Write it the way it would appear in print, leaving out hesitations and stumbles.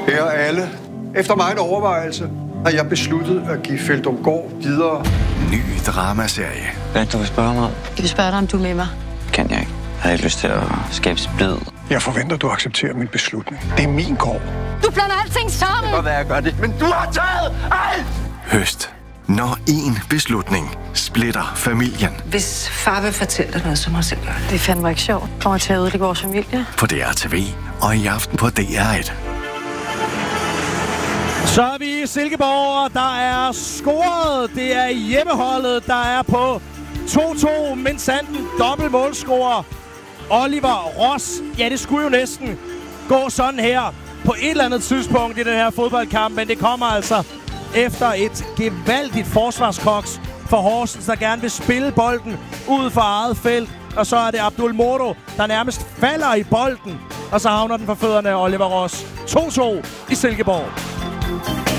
Kære alle, efter meget overvejelse har jeg besluttet at give Feldumgaard videre. Ny dramaserie. Hvad du vil spørge mig om? Jeg vil spørge dig, om du er med mig. Kan jeg ikke. Jeg har ikke lyst til at skabe splid. Jeg forventer, du accepterer min beslutning. Det er min gård. Du blander alting sammen! Det kan godt være, jeg gør det, men du har taget alt! Høst. Når en beslutning splitter familien. Hvis far vil fortælle dig noget, så må jeg selv gøre det. Det fandme ikke sjovt. Kommer til at ødelægge vores familie. På DRTV og i aften på DR1. Så er vi i Silkeborg, og der er scoret. Det er hjemmeholdet, der er på 2-2. Men Sanden dobbeltmålscorer. Oliver Ross. Ja, det skulle jo næsten gå sådan her på et eller andet tidspunkt i den her fodboldkamp. Men det kommer altså efter et gevaldigt forsvarskoks for Horsens, der gerne vil spille bolden ud for eget felt. Og så er det Abdul Moro, der nærmest falder i bolden. Og så havner den for fødderne af Oliver Ross. 2-2 i Silkeborg.